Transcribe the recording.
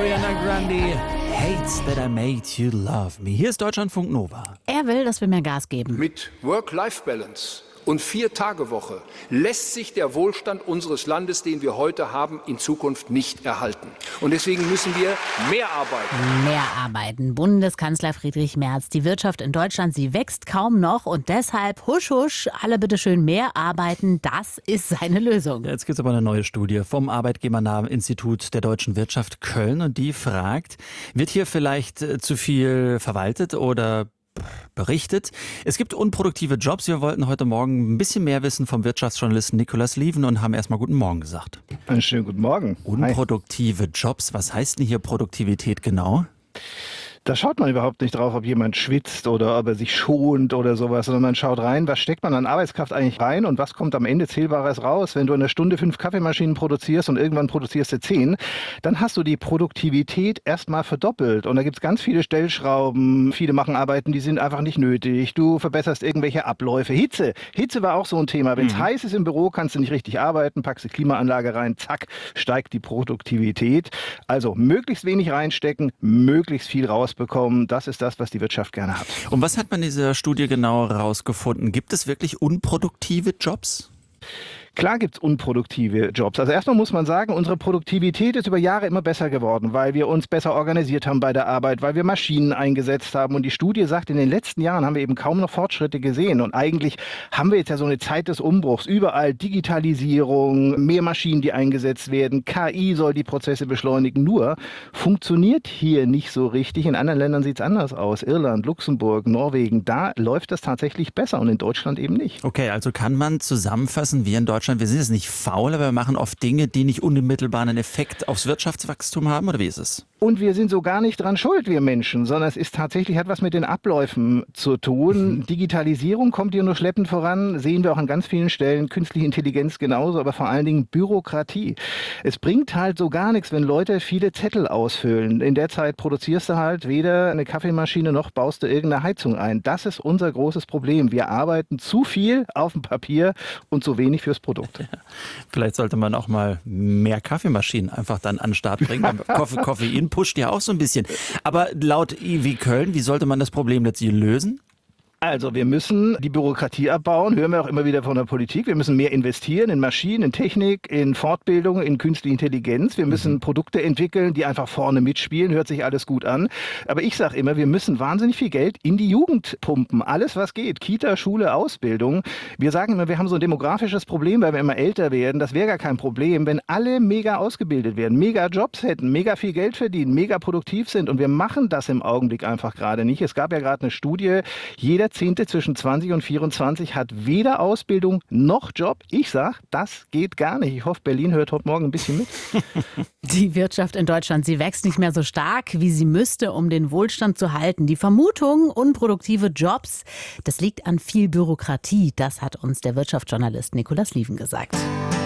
Ariana Grande, Hates That I Made You Love Me. Hier ist Deutschlandfunk Nova. Er will, dass wir mehr Gas geben. Mit Work-Life-Balance und 4-Tage-Woche lässt sich der Wohlstand unseres Landes, den wir heute haben, in Zukunft nicht erhalten. Und deswegen müssen wir mehr arbeiten. Mehr arbeiten. Bundeskanzler Friedrich Merz. Die Wirtschaft in Deutschland, sie wächst kaum noch und deshalb husch husch, alle bitte schön mehr arbeiten. Das ist seine Lösung. Jetzt gibt es aber eine neue Studie vom Arbeitgebernahen Institut der deutschen Wirtschaft Köln und die fragt, wird hier vielleicht zu viel verwaltet oder berichtet? Es gibt unproduktive Jobs. Wir wollten heute Morgen ein bisschen mehr wissen vom Wirtschaftsjournalisten Nikolaus Lieven und haben erstmal guten Morgen gesagt. Einen schönen guten Morgen. Unproduktive Jobs, was heißt denn hier Produktivität genau? Da schaut man überhaupt nicht drauf, ob jemand schwitzt oder ob er sich schont oder sowas, sondern man schaut rein, was steckt man an Arbeitskraft eigentlich rein und was kommt am Ende Zählbares raus. Wenn du in einer Stunde 5 Kaffeemaschinen produzierst und irgendwann produzierst du 10, dann hast du die Produktivität erstmal verdoppelt. Und da gibt es ganz viele Stellschrauben, viele machen Arbeiten, die sind einfach nicht nötig. Du verbesserst irgendwelche Abläufe. Hitze war auch so ein Thema. Wenn es heiß ist im Büro, kannst du nicht richtig arbeiten, packst die Klimaanlage rein, zack, steigt die Produktivität. Also möglichst wenig reinstecken, möglichst viel rausbekommen. Das ist das, was die Wirtschaft gerne hat. Und was hat man in dieser Studie genau herausgefunden? Gibt es wirklich unproduktive Jobs? Klar gibt's unproduktive Jobs. Also erstmal muss man sagen, unsere Produktivität ist über Jahre immer besser geworden, weil wir uns besser organisiert haben bei der Arbeit, weil wir Maschinen eingesetzt haben. Und die Studie sagt, in den letzten Jahren haben wir eben kaum noch Fortschritte gesehen. Und eigentlich haben wir jetzt ja so eine Zeit des Umbruchs. Überall Digitalisierung, mehr Maschinen, die eingesetzt werden. KI soll die Prozesse beschleunigen. Nur funktioniert hier nicht so richtig. In anderen Ländern sieht's anders aus. Irland, Luxemburg, Norwegen, da läuft das tatsächlich besser und in Deutschland eben nicht. Okay, also kann man zusammenfassen, wir in Deutschland, wir sind jetzt nicht faul, aber wir machen oft Dinge, die nicht unmittelbar einen Effekt aufs Wirtschaftswachstum haben, oder wie ist es? Und wir sind so gar nicht dran schuld, wir Menschen, sondern es ist tatsächlich, hat was mit den Abläufen zu tun. Digitalisierung kommt hier nur schleppend voran, sehen wir auch an ganz vielen Stellen, künstliche Intelligenz genauso, aber vor allen Dingen Bürokratie. Es bringt halt so gar nichts, wenn Leute viele Zettel ausfüllen. In der Zeit produzierst du halt weder eine Kaffeemaschine noch baust du irgendeine Heizung ein. Das ist unser großes Problem. Wir arbeiten zu viel auf dem Papier und zu wenig fürs Produkt. Ja, vielleicht sollte man auch mal mehr Kaffeemaschinen einfach dann an den Start bringen. Koffein pusht ja auch so ein bisschen. Aber laut IW Köln, wie sollte man das Problem letztlich lösen? Also wir müssen die Bürokratie abbauen, hören wir auch immer wieder von der Politik. Wir müssen mehr investieren in Maschinen, in Technik, in Fortbildung, in künstliche Intelligenz. Wir müssen Produkte entwickeln, die einfach vorne mitspielen, hört sich alles gut an. Aber ich sage immer, wir müssen wahnsinnig viel Geld in die Jugend pumpen. Alles, was geht. Kita, Schule, Ausbildung. Wir sagen immer, wir haben so ein demografisches Problem, weil wir immer älter werden. Das wäre gar kein Problem, wenn alle mega ausgebildet werden, mega Jobs hätten, mega viel Geld verdienen, mega produktiv sind. Und wir machen das im Augenblick einfach gerade nicht. Es gab ja gerade eine Studie, jeder Zehnte zwischen 20 und 24 hat weder Ausbildung noch Job. Ich sag, das geht gar nicht. Ich hoffe, Berlin hört heute Morgen ein bisschen mit. Die Wirtschaft in Deutschland, sie wächst nicht mehr so stark, wie sie müsste, um den Wohlstand zu halten. Die Vermutung, unproduktive Jobs, das liegt an viel Bürokratie. Das hat uns der Wirtschaftsjournalist Nikolaus Lieven gesagt.